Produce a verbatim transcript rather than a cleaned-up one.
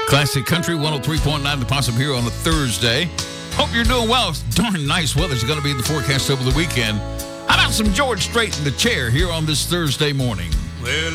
Classic Country one oh three point nine, the Possum here on a Thursday. Hope you're doing well. It's darn nice weather's going to be in the forecast over the weekend. How about some George Strait in the chair here on this Thursday morning? Well,